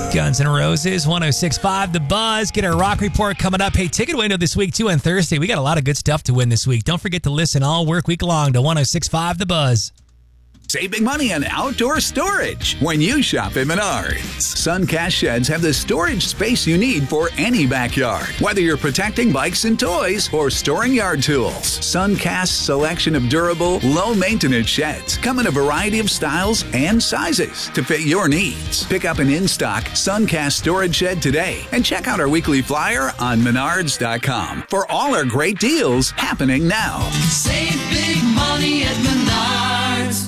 Guns N' Roses, 106.5 The Buzz. Get our rock report coming up. Hey, ticket window this week, too, on Thursday. We got a lot of good stuff to win this week. Don't forget to listen all work week long to 106.5 The Buzz. Save big money on outdoor storage when you shop at Menards. Suncast sheds have the storage space you need for any backyard. Whether you're protecting bikes and toys or storing yard tools, Suncast's selection of durable, low-maintenance sheds come in a variety of styles and sizes to fit your needs. Pick up an in-stock Suncast storage shed today and check out our weekly flyer on Menards.com for all our great deals happening now. Save big money at Menards.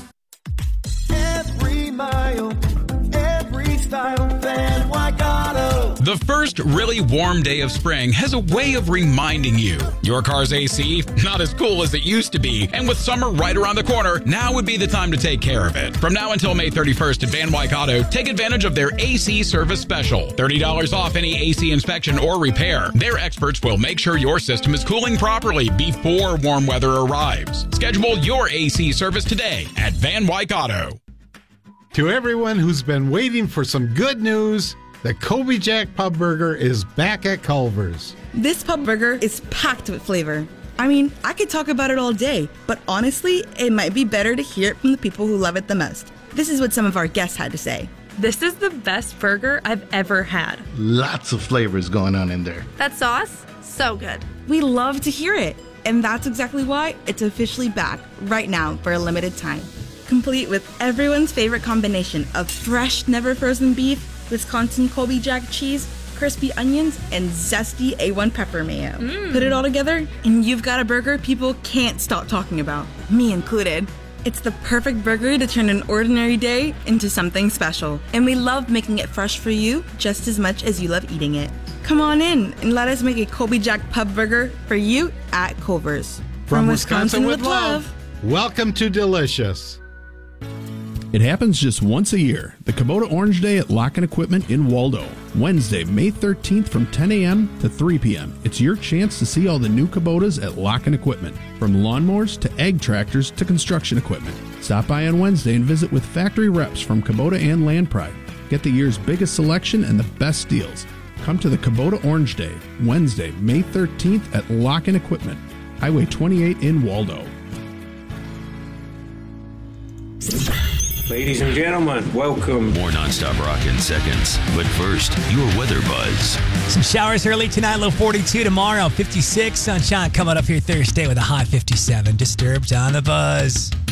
Every mile, every style, Van Wyck Auto. The first really warm day of spring has a way of reminding you your car's AC, not as cool as it used to be, and with summer right around the corner, now would be the time to take care of it. From now until May 31st at Van Wyck Auto, take advantage of their AC service special. $30 off any AC inspection or repair. Their experts will make sure your system is cooling properly before warm weather arrives. Schedule your AC service today at Van Wyck Auto. To everyone who's been waiting for some good news, the Kobe Jack Pub Burger is back at Culver's. This pub burger is packed with flavor. I mean, I could talk about it all day, but honestly, it might be better to hear it from the people who love it the most. This is what some of our guests had to say. This is the best burger I've ever had. Lots of flavors going on in there. That sauce, so good. We love to hear it, and that's exactly why it's officially back right now for a limited time. Complete with everyone's favorite combination of fresh, never frozen beef, Wisconsin Kobe Jack cheese, crispy onions, and zesty A1 pepper mayo. Put it all together, and you've got a burger people can't stop talking about, me included. It's the perfect burger to turn an ordinary day into something special, and we love making it fresh for you just as much as you love eating it. Come on in and let us make a Kobe Jack Pub Burger for you at Culver's. From Wisconsin with love, welcome to Delicious. It happens just once a year, the Kubota Orange Day at Lock-In Equipment in Waldo. Wednesday, May 13th from 10 a.m. to 3 p.m. It's your chance to see all the new Kubotas at Lock-In Equipment, from lawnmowers to ag tractors to construction equipment. Stop by on Wednesday and visit with factory reps from Kubota and Land Pride. Get the year's biggest selection and the best deals. Come to the Kubota Orange Day, Wednesday, May 13th at Lock-In Equipment, Highway 28 in Waldo. Ladies and gentlemen, welcome. More nonstop rock in seconds. But first, your weather buzz. Some showers early tonight, low 42 tomorrow, 56. Sunshine coming up here Thursday with a high 57. Disturbed on the Buzz.